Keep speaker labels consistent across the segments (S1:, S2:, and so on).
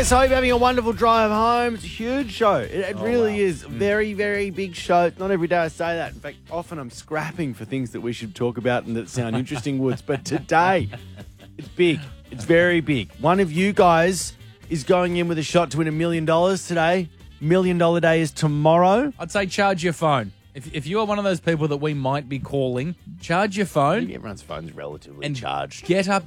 S1: Yes, I hope you're having a wonderful drive home. It's a huge show. It really is. Very, very big show. Not every day I say that. In fact, often I'm scrapping for things that we should talk about and that sound interesting, Woods. But today, it's big. It's very big. One of you guys is going in with a shot to win $1 million today. $1 Million Day is tomorrow.
S2: I'd say charge your phone. If you are one of those people that we might be calling, charge your phone.
S1: Everyone's phone's relatively
S2: and
S1: charged.
S2: Get to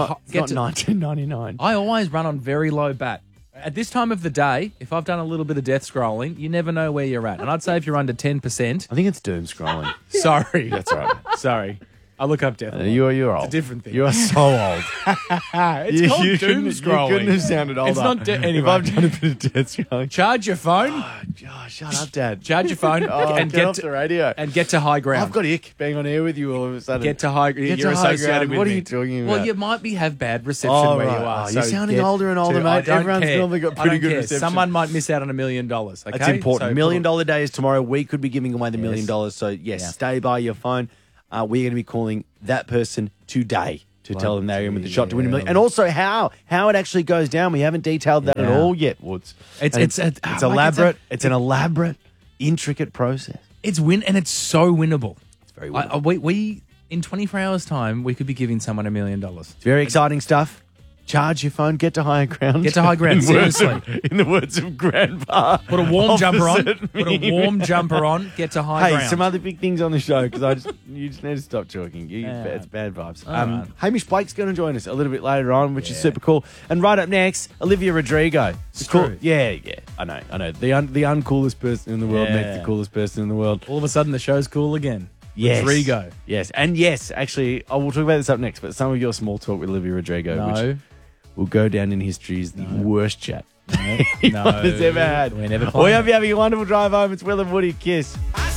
S1: $19.99.
S2: I always run on very low bat. At this time of the day, if I've done a little bit of death scrolling, you never know where you're at. And I'd say if you're under 10%.
S1: I think it's doom scrolling.
S2: Sorry.
S1: That's all right.
S2: Sorry. I look up death.
S1: You're old.
S2: It's a different thing.
S1: You are so old.
S2: It's called doom scrolling.
S1: You couldn't have sounded older.
S2: It's not anyway.
S1: If I've done a bit of death scrolling.
S2: Charge your phone.
S1: Oh, shut up, Dad.
S2: Charge your phone and
S1: get off the radio.
S2: And get to high ground.
S1: I've got ick being on air with you all of a sudden.
S2: Get to high ground. You're
S1: high
S2: associated
S1: ground.
S2: with
S1: What
S2: me.
S1: are you talking about?
S2: Well, you might have bad reception where you are.
S1: You're sounding older and older, mate. Everyone's normally got pretty good reception.
S2: Someone might miss out on $1 million. Okay?
S1: That's important. $1 million day is tomorrow. We could be giving away the $1 million. So, yes, stay by your phone. We're going to be calling that person today to tell them they're in with the shot to win $1 million. And also how it actually goes down. We haven't detailed that at all yet, Woods. It's elaborate. It's an elaborate, intricate process.
S2: It's so winnable.
S1: It's very winnable.
S2: We in 24 hours' time, we could be giving someone $1 million.
S1: It's very exciting stuff. Charge your phone. Get to high ground.
S2: Get to high ground. Seriously.
S1: In the words of Grandpa.
S2: Put a warm jumper on. Put a warm jumper on. Get to high ground.
S1: Hey, some other big things on the show because you just need to stop talking. It's bad vibes.
S2: Right.
S1: Hamish Blake's going to join us a little bit later on, which is super cool. And right up next, Olivia Rodrigo.
S2: It's true.
S1: Yeah. I know. The uncoolest person in the world makes the coolest person in the world.
S2: All of a sudden, the show's cool again.
S1: Yes.
S2: Rodrigo.
S1: Yes. And yes, actually, we'll talk about this up next, but some of your small talk with Olivia Rodrigo, which will go down in history as the worst chat anyone has ever had.
S2: We never
S1: We hope you're having a wonderful drive home. It's Will and Woody. Kiss.